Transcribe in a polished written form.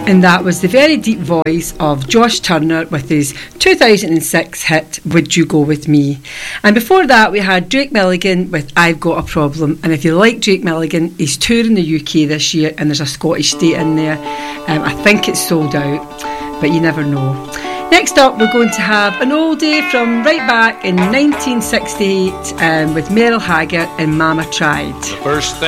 And that was the very deep voice of Josh Turner with his 2006 hit Would You Go With Me. And before that we had Drake Milligan with I've Got a Problem. And if you like Drake Milligan, he's touring the UK this year and there's a Scottish date in there. I think it's sold out, but you never know. Next up we're going to have an oldie from right back in 1968 with Merle Haggard and Mama Tried. The first thing